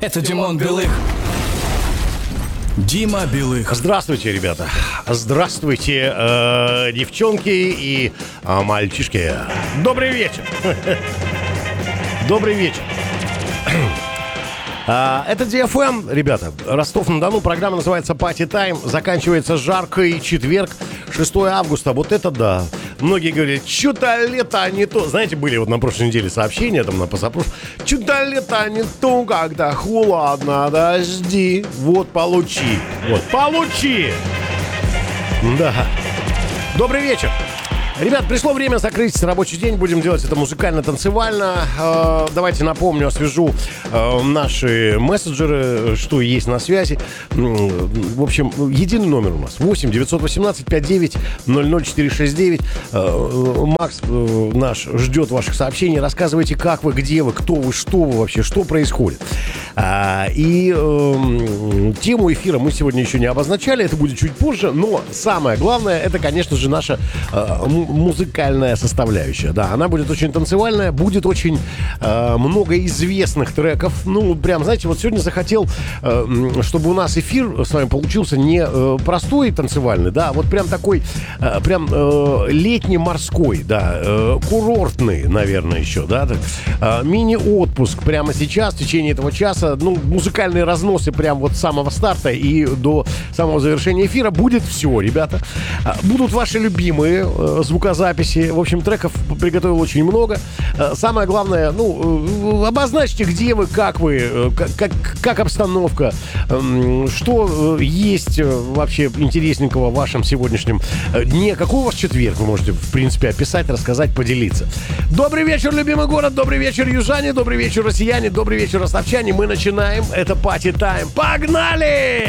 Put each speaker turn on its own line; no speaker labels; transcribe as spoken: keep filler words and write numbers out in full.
Это Димон Белых. Дима Белых.
Здравствуйте, ребята. Здравствуйте, э, девчонки и э, мальчишки. Добрый вечер. Добрый вечер. Это ди эф эм, ребята, Ростов-на-Дону. Программа называется Party Time. Заканчивается жаркий четверг, шестое августа. Вот это да. Многие говорят, что-то лето не то. Знаете, были вот на прошлой неделе сообщения, там на позапрошлом. Что-то лето не то, когда холодно, дожди. Вот, получи. Вот, получи. Да. Добрый вечер. Ребят, пришло время закрыть рабочий день. Будем делать это музыкально-танцевально. Э, давайте напомню, освежу э, наши мессенджеры, что есть на связи. В общем, единый номер у нас. восемь девятьсот восемнадцать пятьдесят девять ноль ноль четыре шесть девять. Э, Макс э, наш ждет ваших сообщений. Рассказывайте, как вы, где вы, кто вы, что вы вообще, что происходит. А, и э, тему эфира мы сегодня еще не обозначали. Это будет чуть позже. Но самое главное, это, конечно же, наша э, музыкальная составляющая. Да, она будет очень танцевальная, будет очень э, много известных треков. Ну, прям, знаете, вот сегодня захотел, э, чтобы у нас эфир с вами получился не э, простой танцевальный, да, а вот прям такой, э, прям э, летний морской, да, э, курортный, наверное, еще, да, так, э, мини-отпуск прямо сейчас, в течение этого часа, ну, музыкальные разносы прям вот с самого старта и до самого завершения эфира. Будет все, ребята. Будут ваши любимые э, звукозаписи. В общем, треков приготовил очень много. Самое главное, ну, обозначьте, где вы, как вы, как, как, как обстановка, что есть вообще интересненького в вашем сегодняшнем дне. Какой у вас четверг? Вы можете, в принципе, описать, рассказать, поделиться. Добрый вечер, любимый город, добрый вечер, южане, добрый вечер, россияне, добрый вечер, ростовчане. Мы начинаем. Это Party Time. Погнали!